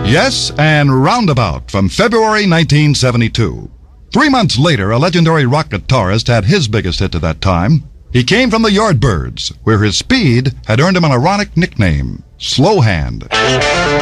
Yes, and Roundabout from February 1972. 3 months later, a legendary rock guitarist had his biggest hit at that time. He came from the Yardbirds, where his speed had earned him an ironic nickname, Slowhand.